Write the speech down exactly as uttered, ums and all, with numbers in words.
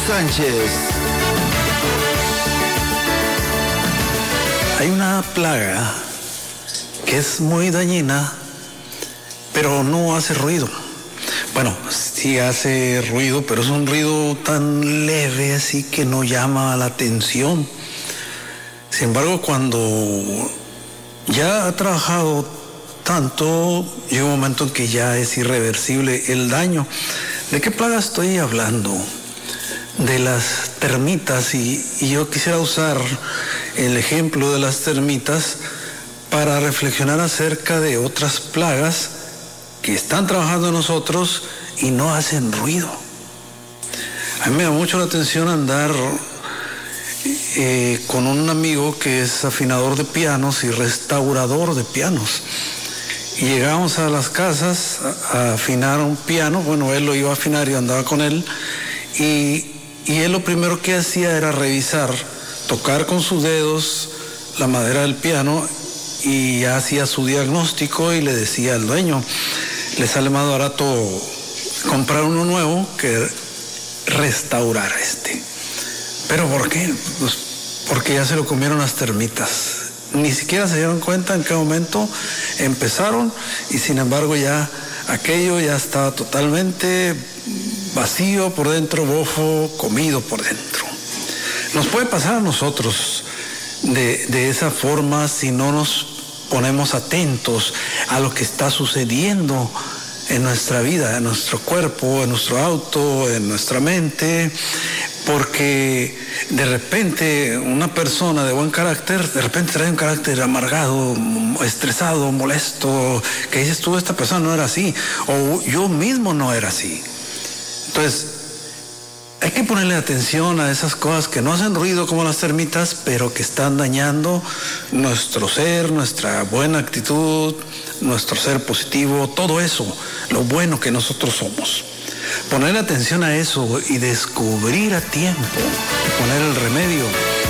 Sánchez. Hay una plaga que es muy dañina, pero no hace ruido. Bueno, sí hace ruido, pero es un ruido tan leve así que no llama la atención. Sin embargo, cuando ya ha trabajado tanto, llega un momento en que ya es irreversible el daño. ¿De qué plaga estoy hablando? De las termitas, y, y yo quisiera usar el ejemplo de las termitas para reflexionar acerca de otras plagas que están trabajando en nosotros y no hacen ruido. A mí me da mucho la atención andar eh, con un amigo que es afinador de pianos y restaurador de pianos. Y llegamos a las casas a, a afinar un piano. Bueno, él lo iba a afinar y andaba con él. Y, y él lo primero que hacía era revisar, tocar con sus dedos la madera del piano y ya hacía su diagnóstico y le decía al dueño, le sale más barato comprar uno nuevo que restaurar este. ¿Pero por qué? Pues porque ya se lo comieron las termitas. Ni siquiera se dieron cuenta en qué momento empezaron y sin embargo ya aquello ya estaba totalmente vacío por dentro, bofo, comido por dentro. Nos puede pasar a nosotros de, de esa forma si no nos ponemos atentos a lo que está sucediendo en nuestra vida, en nuestro cuerpo, en nuestro auto, en nuestra mente, porque de repente una persona de buen carácter, de repente trae un carácter amargado, estresado, molesto, que dices tú, esta persona no era así, o yo mismo no era así. Entonces, hay que ponerle atención a esas cosas que no hacen ruido como las termitas, pero que están dañando nuestro ser, nuestra buena actitud, nuestro ser positivo, todo eso, lo bueno que nosotros somos. Ponerle atención a eso y descubrir a tiempo, poner el remedio.